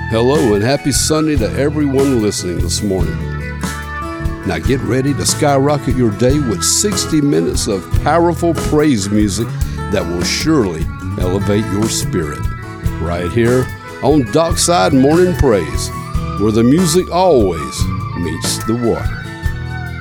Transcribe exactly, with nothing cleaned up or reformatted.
Hello and happy Sunday to everyone listening this morning. Now get ready to skyrocket your day with sixty minutes of powerful praise music that will surely elevate your spirit. Right here on Dockside Morning Praise, where the music always meets the water.